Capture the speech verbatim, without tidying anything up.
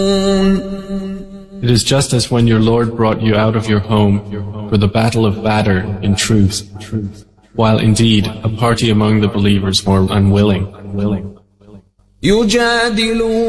It is just as when your Lord brought you out of your home for the battle of Badr in truth, while indeed a party among the believers were unwilling.